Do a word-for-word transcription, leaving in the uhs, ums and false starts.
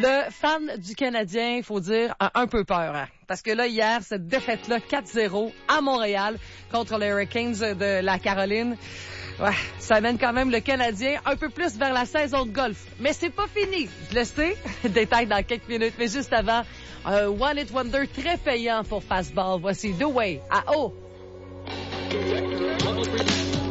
Le fan du Canadien, il faut dire, a un peu peur. Hein? Parce que là, hier, cette défaite-là, quatre zéro à Montréal contre les Hurricanes de la Caroline, ouais, ça amène quand même le Canadien un peu plus vers la saison de golf. Mais c'est pas fini, je le sais. Détail dans quelques minutes. Mais juste avant, un One Hit Wonder très payant pour Fastball. Voici The Way à O.